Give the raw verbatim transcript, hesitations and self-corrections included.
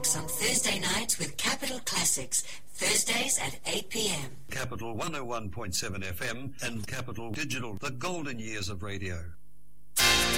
Relax on Thursday nights with Capital Classics, Thursdays at eight p.m. Capital one oh one point seven F M and Capital Digital, the golden years of radio.